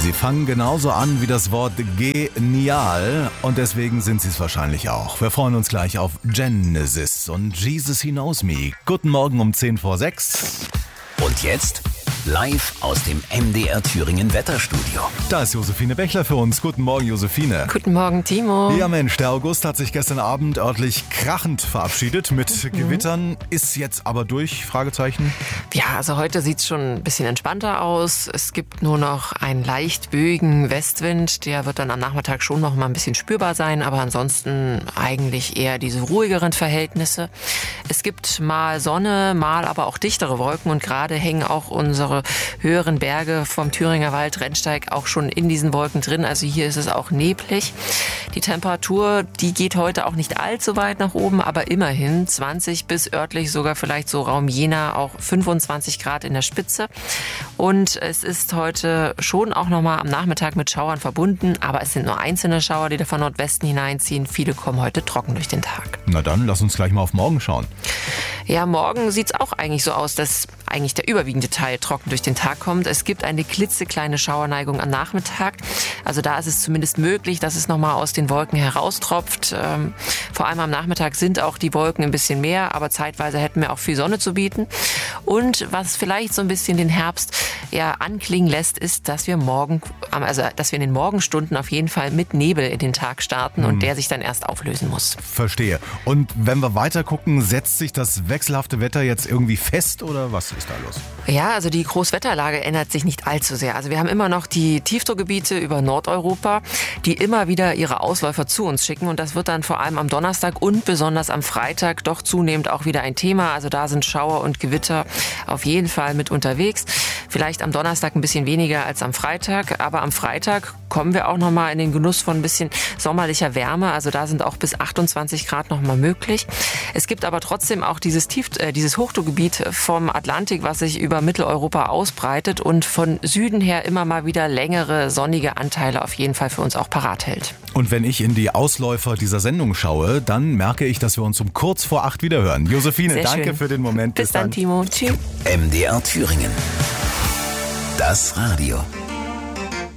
Sie fangen genauso an wie das Wort genial und deswegen sind sie es wahrscheinlich auch. Wir freuen uns gleich auf Genesis und Jesus He Knows Me. Guten Morgen um 6:10. Und jetzt live aus dem MDR Thüringen Wetterstudio. Da ist Josephine Bechler für uns. Guten Morgen, Josephine. Guten Morgen, Timo. Ja Mensch, der August hat sich gestern Abend örtlich krachend verabschiedet mit Gewittern. Ist jetzt aber durch? Fragezeichen. Ja, also heute sieht es schon ein bisschen entspannter aus. Es gibt nur noch einen leicht böigen Westwind. Der wird dann am Nachmittag schon noch mal ein bisschen spürbar sein, aber ansonsten eigentlich eher diese ruhigeren Verhältnisse. Es gibt mal Sonne, mal aber auch dichtere Wolken und gerade hängen auch unsere höheren Berge vom Thüringer Wald, Rennsteig, auch schon in diesen Wolken drin. Also hier ist es auch neblig. Die Temperatur, die geht heute auch nicht allzu weit nach oben, aber immerhin 20 bis örtlich sogar vielleicht so Raum Jena auch 25 Grad in der Spitze. Und es ist heute schon auch nochmal am Nachmittag mit Schauern verbunden, aber es sind nur einzelne Schauer, die da von Nordwesten hineinziehen. Viele kommen heute trocken durch den Tag. Na dann, lass uns gleich mal auf morgen schauen. Ja, morgen sieht es auch eigentlich so aus, dass eigentlich der überwiegende Teil trocken durch den Tag kommt. Es gibt eine klitzekleine Schauerneigung am Nachmittag. Also da ist es zumindest möglich, dass es nochmal aus den Wolken heraustropft. Vor allem am Nachmittag sind auch die Wolken ein bisschen mehr, aber zeitweise hätten wir auch viel Sonne zu bieten. Und was vielleicht so ein bisschen den Herbst anklingen lässt, ist, dass wir dass wir in den Morgenstunden auf jeden Fall mit Nebel in den Tag starten und der sich dann erst auflösen muss. Verstehe. Und wenn wir weiter gucken, setzt sich das wechselhafte Wetter jetzt irgendwie fest oder was ist da los? Ja, also die Großwetterlage ändert sich nicht allzu sehr. Also wir haben immer noch die Tiefdruckgebiete über Nordeuropa, die immer wieder ihre Ausläufer zu uns schicken und das wird dann vor allem am Donnerstag und besonders am Freitag doch zunehmend auch wieder ein Thema. Also da sind Schauer und Gewitter auf jeden Fall mit unterwegs. Vielleicht am Donnerstag ein bisschen weniger als am Freitag, aber am Freitag kommen wir auch nochmal in den Genuss von ein bisschen sommerlicher Wärme. Also da sind auch bis 28 Grad nochmal möglich. Es gibt aber trotzdem auch dieses Hochdruckgebiet vom Atlantik, was sich über Mitteleuropa ausbreitet und von Süden her immer mal wieder längere sonnige Anteile auf jeden Fall für uns auch parat hält. Und wenn ich in die Ausläufer dieser Sendung schaue, dann merke ich, dass wir uns um kurz vor 8 wieder hören. Josephine, Sehr danke schön. für den Moment. Bis dann, Timo. Tschüss. MDR Thüringen. Das Radio.